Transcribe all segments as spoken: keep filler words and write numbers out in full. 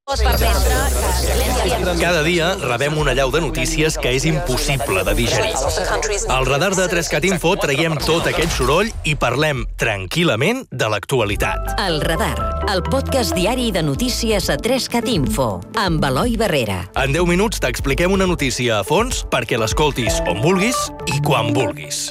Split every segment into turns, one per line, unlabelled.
Cada dia rebem una allau de notícies que és impossible de digerir. Al radar de Trescat Info traiem tot aquest soroll i parlem tranquil·lament de l'actualitat.
El Radar, el podcast diari de notícies a Trescat Info, amb Eloi Barrera.
En deu minuts t'expliquem una notícia a fons perquè l'escoltis on vulguis i quan vulguis.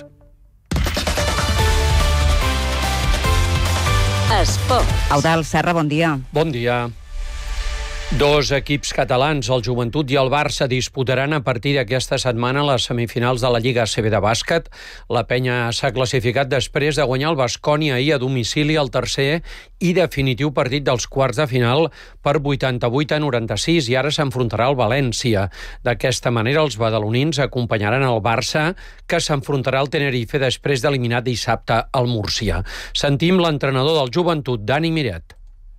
Esport.
Eudald Serra, bon dia.
Bon dia. Dos equips catalans, el Joventut i el Barça, disputaran a partir d'aquesta setmana les semifinals de la Lliga A C B de bàsquet. La penya s'ha classificat després de guanyar el Baskonia ahir a domicili al tercer i definitiu partit dels quarts de final per vuitanta-vuit a noranta-sis i ara s'enfrontarà al València. D'aquesta manera, els badalonins acompanyaran el Barça, que s'enfrontarà al Tenerife després d'eliminar dissabte el Múrcia. Sentim l'entrenador del Joventut, Dani Miret.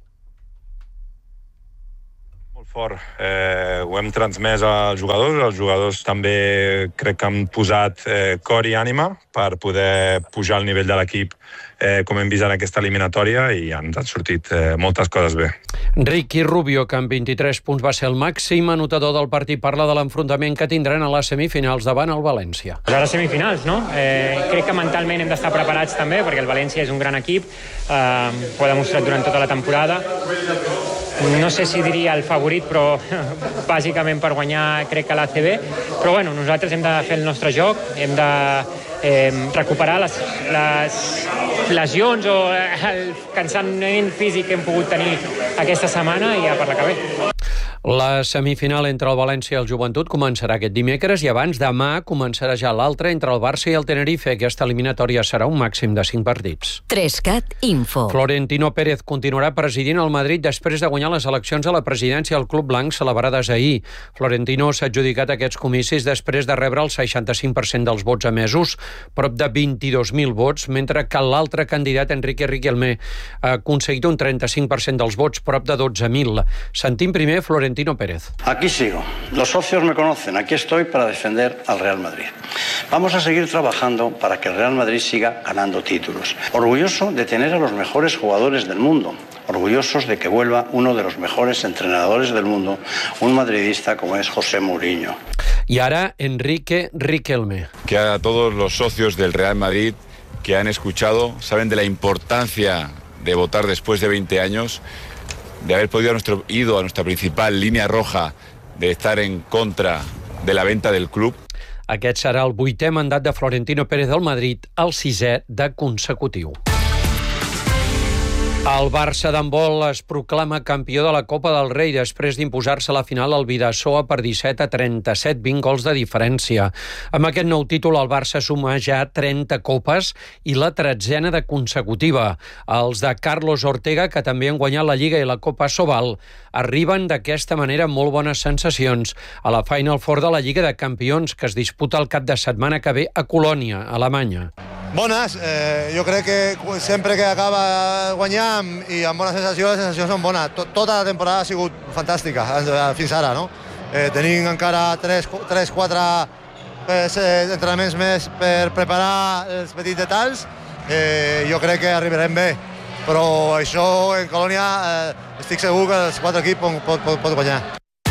Fort. Eh, ho hem transmès als jugadors. Els jugadors també crec que han posat eh, cor i ànima per poder pujar el nivell de l'equip eh, com hem vist en aquesta eliminatòria i ens han sortit eh, moltes coses bé.
Ricky Rubio, que amb vint-i-tres punts va ser el màxim anotador del partit, parla de l'enfrontament que tindran a les semifinals davant el València.
A les semifinals, no? Eh, crec que mentalment hem d'estar preparats també, perquè el València és un gran equip, eh, ho ha demostrat durant tota la temporada. No sé si diria el favorit, però bàsicament per guanyar crec que l'A C B. Però bueno, nosaltres hem de fer el nostre joc, hem de eh, recuperar les, les lesions o el cansament físic que hem pogut tenir aquesta setmana i ja per la que ve.
La semifinal entre el València i el Joventut començarà aquest dimecres i abans demà començarà ja l'altra entre el Barça i el Tenerife. Aquesta eliminatòria serà un màxim de cinc partits.
Trescat Info.
Florentino Pérez continuarà presidint el Madrid després de guanyar les eleccions a la presidència del Club Blanc celebrades ahir. Florentino s'ha adjudicat aquests comicis després de rebre el seixanta-cinc per cent dels vots emesos, prop de vint-i-dos mil vots, mentre que l'altre candidat, Enrique Riquelme, ha aconseguit un trenta-cinc per cent dels vots, prop de dotze mil. Sentim primer Florentino Pérez.
Aquí sigo. Los socios me conocen. Aquí estoy para defender al Real Madrid. Vamos a seguir trabajando para que el Real Madrid siga ganando títulos. Orgulloso de tener a los mejores jugadores del mundo. Orgullosos de que vuelva uno de los mejores entrenadores del mundo, un madridista como es José Mourinho.
Y ahora Enrique Riquelme.
Que a todos los socios del Real Madrid que han escuchado, saben de la importancia de votar después de veinte años, de haber podido a nuestro, ido a nuestra principal línea roja de estar en contra de la venta del club.
Aquest serà el vuitè mandat de Florentino Pérez del Madrid, el sisè de consecutiu. El Barça d'handbol es proclama campió de la Copa del Rei després d'imposar-se a la final al Bidasoa per disset a trenta-set, vint gols de diferència. Amb aquest nou títol, el Barça suma ja trenta copes i la tretzena de consecutiva. Els de Carlos Ortega, que també han guanyat la Lliga i la Copa Sobal, arriben d'aquesta manera amb molt bones sensacions a la Final Four de la Lliga de Campions, que es disputa el cap de setmana que ve a Colònia, Alemanya.
Bones, eh, jo crec que sempre que acaba guanyant i amb bona sensació, les sensacions són bones. Tot, tota la temporada ha sigut fantàstica fins ara, no? Eh, tenim encara tres quatre eh, entrenaments més per preparar els petits detalls. Eh, jo crec que arribarem bé, però això en Colònia eh, estic segur que els quatre equips pot, pot, pot guanyar.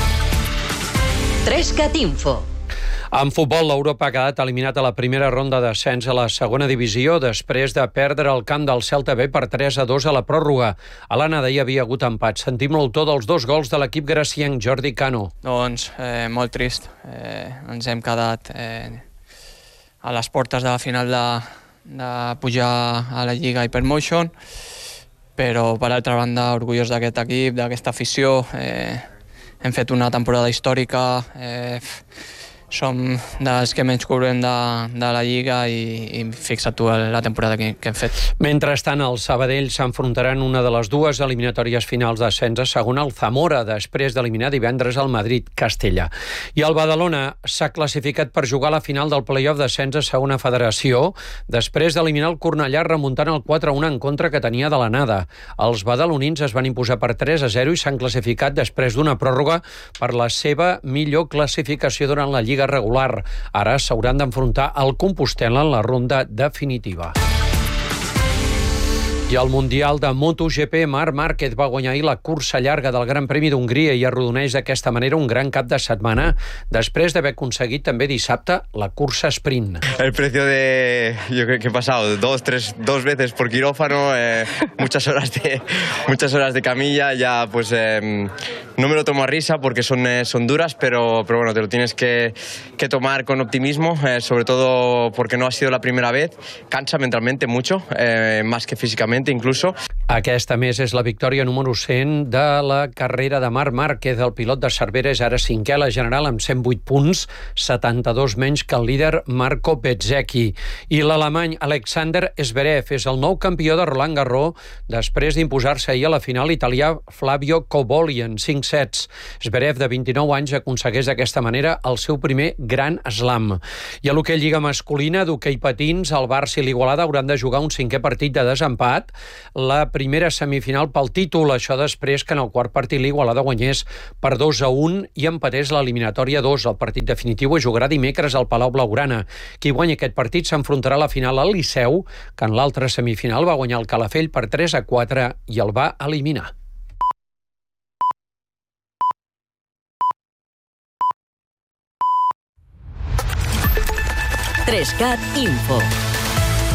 Trescat Info.
En futbol, l'Europa ha quedat eliminat a la primera ronda d'ascens a la segona divisió després de perdre el camp del Celta B per tres a dos a la pròrroga. A l'anada hi havia hagut empat. Sentim l'autor dels dos gols de l'equip gracienc, Jordi Cano.
Doncs eh, molt trist. Eh, ens hem quedat eh, a les portes de la final de, de pujar a la Lliga Hypermotion, però per altra banda orgullós d'aquest equip, d'aquesta afició. Eh, hem fet una temporada històrica, eh, som dels que menys cobrem de, de la Lliga i, i fixa't tu la temporada que, que hem fet.
Mentrestant, el Sabadell s'enfrontaran una de les dues eliminatòries finals d'ascens a segona, el Zamora, després d'eliminar divendres el Madrid-Castella. I el Badalona s'ha classificat per jugar a la final del play-off d'ascens a segona federació, després d'eliminar el Cornellà remuntant el quatre a un en contra que tenia de l'anada. Els badalonins es van imposar per tres a zero i s'han classificat després d'una pròrroga per la seva millor classificació durant la Lliga regular. Ara s'hauran d'enfrontar al Compostel·la en la ronda definitiva. I al Mundial de MotoGP, Marc Márquez va guanyar ahir la cursa llarga del Gran Premi d'Hongria i arrodoneix d'aquesta manera un gran cap de setmana després d'haver aconseguit també dissabte la cursa sprint.
El precio de... Yo creo que he pasado dos, tres, dos veces por quirófano, eh, muchas horas de muchas horas de camilla, ya pues eh, no me lo tomo a risa porque son, eh, son duras, pero, pero bueno, te lo tienes que, que tomar con optimismo, eh, sobre todo porque no ha sido la primera vez. Cansa mentalmente mucho, eh, más que físicamente incluso.
Aquesta, més, és la victòria número cent de la carrera de Marc Márquez. El pilot de Cervera és ara cinquè a la general amb cent vuit punts, setanta-dos menys que el líder Marco Bezzecchi. I l'alemany Alexander Zverev és el nou campió de Roland Garros després d'imposar-se ahir a la final italià Flavio Cobolli en cinc sets. Zverev, de vint-i-nou anys, aconsegueix d'aquesta manera el seu primer gran slam. I a l'hoquei lliga masculina d'hoquei patins, el Barça i l'Igualada hauran de jugar un cinquè partit de desempat, la primera semifinal pel títol, això després que en el quart partit l'Igualada guanyés per dos a un i empatés l'eliminatòria dos. El partit definitiu es jugarà dimecres al Palau Blaugrana. Qui guanyi aquest partit s'enfrontarà a la final al Liceu, que en l'altra semifinal va guanyar el Calafell per tres a quatre i el va eliminar.
tres cat Info.